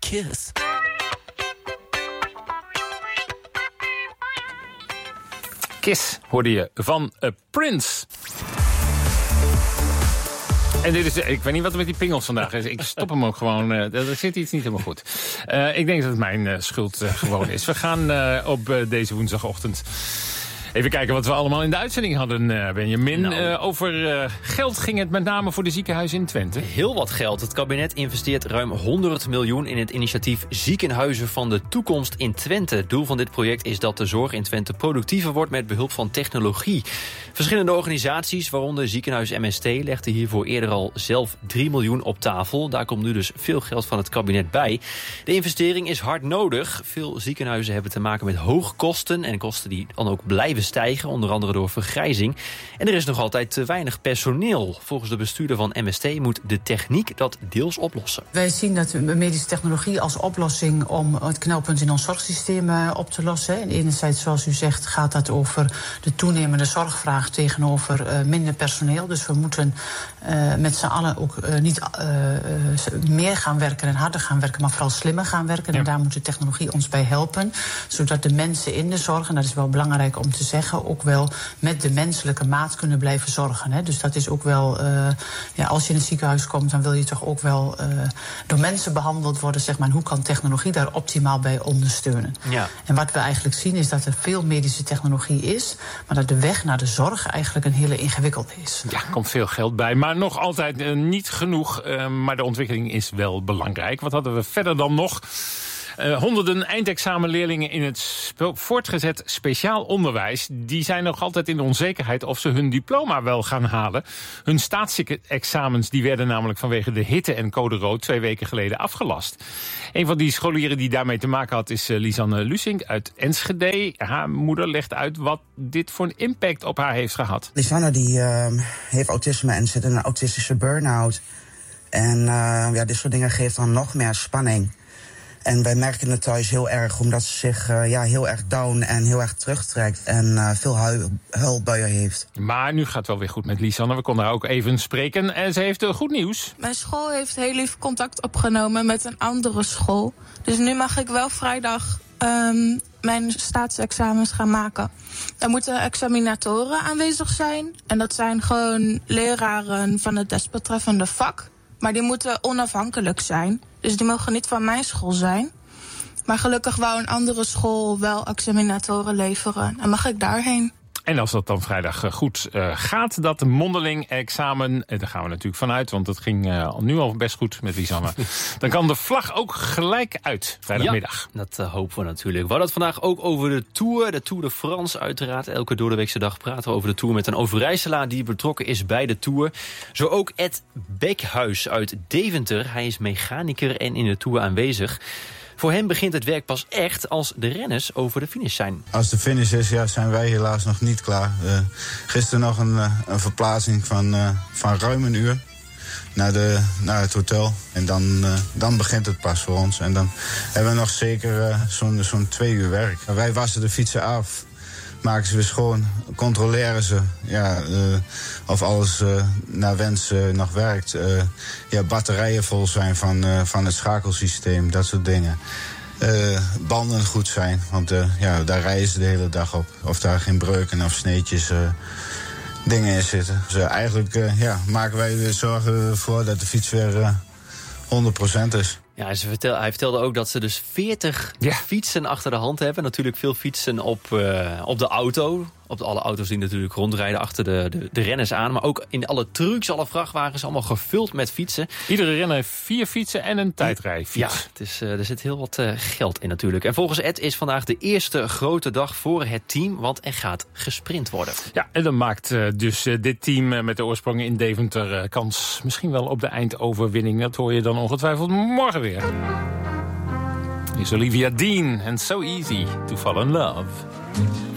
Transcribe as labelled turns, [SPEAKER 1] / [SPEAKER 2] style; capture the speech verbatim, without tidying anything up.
[SPEAKER 1] kiss.
[SPEAKER 2] Kiss hoorde je van uh, Prince. En dit is, ik weet niet wat er met die pingels vandaag is. Ik stop hem ook gewoon. Uh, er zit iets niet helemaal goed. Uh, ik denk dat het mijn uh, schuld uh, gewoon is. We gaan uh, op uh, deze woensdagochtend even kijken wat we allemaal in de uitzending hadden, uh, Benjamin.
[SPEAKER 3] Nou.
[SPEAKER 2] Uh, over uh, geld ging het met name voor de ziekenhuizen in Twente.
[SPEAKER 3] Heel wat geld. Het kabinet investeert ruim honderd miljoen in het initiatief Ziekenhuizen van de Toekomst in Twente. Het doel van dit project is dat de zorg in Twente productiever wordt met behulp van technologie. Verschillende organisaties, waaronder ziekenhuis M S T, legden hiervoor eerder al zelf drie miljoen op tafel. Daar komt nu dus veel geld van het kabinet bij. De investering is hard nodig. Veel ziekenhuizen hebben te maken met hoge kosten en kosten die dan ook blijven stijgen, onder andere door vergrijzing. En er is nog altijd te weinig personeel. Volgens de bestuurder van M S T moet de techniek dat deels oplossen.
[SPEAKER 4] Wij zien dat medische technologie als oplossing om het knelpunt in ons systeem op te lossen. En enerzijds, zoals u zegt, gaat dat over de toenemende zorgvraag tegenover uh, minder personeel. Dus we moeten uh, met z'n allen ook uh, niet uh, uh, meer gaan werken en harder gaan werken, maar vooral slimmer gaan werken. Ja. En daar moet de technologie ons bij helpen, zodat de mensen in de zorg, en dat is wel belangrijk om te zeggen, ook wel met de menselijke maat kunnen blijven zorgen. Hè. Dus dat is ook wel, uh, ja, als je in het ziekenhuis komt, dan wil je toch ook wel uh, door mensen behandeld worden, zeg maar. En hoe kan technologie daar optimaal bij ondersteunen?
[SPEAKER 3] Ja.
[SPEAKER 4] En wat we eigenlijk zien is dat er veel medische technologie is, maar dat de weg naar de zorg eigenlijk een hele ingewikkelde is.
[SPEAKER 2] Ja, er komt veel geld bij, maar nog altijd uh, niet genoeg. Uh, maar de ontwikkeling is wel belangrijk. Wat hadden we verder dan nog? Uh, honderden eindexamenleerlingen in het spe- voortgezet speciaal onderwijs, die zijn nog altijd in de onzekerheid of ze hun diploma wel gaan halen. Hun staatsexamens die werden namelijk vanwege de hitte en code rood twee weken geleden afgelast. Een van die scholieren die daarmee te maken had is uh, Lisanne Lusink uit Enschede. Haar moeder legt uit wat dit voor een impact op haar heeft gehad.
[SPEAKER 5] Lisanne die uh, heeft autisme en zit in een autistische burn-out. En uh, ja, dit soort dingen geeft dan nog meer spanning. En wij merken het thuis heel erg, omdat ze zich uh, ja, heel erg down en heel erg terugtrekt. En uh, veel huil, huilbuien heeft.
[SPEAKER 2] Maar nu gaat het wel weer goed met Lisanne. We konden haar ook even spreken. En ze heeft uh, goed nieuws.
[SPEAKER 6] Mijn school heeft heel lief contact opgenomen met een andere school. Dus nu mag ik wel vrijdag um, mijn staatsexamens gaan maken. Daar moeten examinatoren aanwezig zijn. En dat zijn gewoon leraren van het desbetreffende vak. Maar die moeten onafhankelijk zijn. Dus die mogen niet van mijn school zijn. Maar gelukkig wou een andere school wel examinatoren leveren. En mag ik daarheen.
[SPEAKER 2] En als dat dan vrijdag goed uh, gaat, dat mondeling examen, daar gaan we natuurlijk vanuit, want het ging uh, nu al best goed met Lisanne. Dan kan de vlag ook gelijk uit, vrijdagmiddag.
[SPEAKER 3] Ja, dat uh, hopen we natuurlijk. We hadden het vandaag ook over de Tour, de Tour de France uiteraard. Elke doordeweekse dag praten we over de Tour met een Overijsselaar die betrokken is bij de Tour. Zo ook Ed Bekhuis uit Deventer. Hij is mechanicus en in de Tour aanwezig. Voor hem begint het werk pas echt als de renners over de finish zijn.
[SPEAKER 7] Als de finish is, ja, zijn wij helaas nog niet klaar. Uh, gisteren nog een, uh, een verplaatsing van, uh, van ruim een uur naar, de, naar het hotel. En dan, uh, dan begint het pas voor ons. En dan hebben we nog zeker uh, zo'n, zo'n twee uur werk. Wij wassen de fietsen af, maken ze weer schoon, controleren ze ja, uh, of alles uh, naar wens uh, nog werkt. Uh, ja, batterijen vol zijn van, uh, van het schakelsysteem, dat soort dingen. Uh, banden goed zijn, want uh, ja, daar rijden ze de hele dag op. Of daar geen breuken of sneetjes uh, dingen in zitten. Dus uh, eigenlijk uh, ja, maken wij er zorgen ervoor dat de fiets weer uh, honderd procent is.
[SPEAKER 3] Ja, ze vertel, hij vertelde ook dat ze dus veertig ja. fietsen achter de hand hebben. Natuurlijk veel fietsen op, uh, op de auto. Op de, alle auto's die natuurlijk rondrijden achter de, de, de renners aan. Maar ook in alle trucks, alle vrachtwagens, allemaal gevuld met fietsen.
[SPEAKER 2] Iedere renner heeft vier fietsen en een tijdrijfiets.
[SPEAKER 3] Ja, het is, uh, er zit heel wat uh, geld in natuurlijk. En volgens Ed is vandaag de eerste grote dag voor het team. Want er gaat gesprint worden.
[SPEAKER 2] Ja, en dan maakt uh, dus uh, dit team uh, met de oorsprong in Deventer uh, kans misschien wel op de eindoverwinning. Dat hoor je dan ongetwijfeld morgen weer. Hier is Olivia Dean en So Easy to Fall in Love.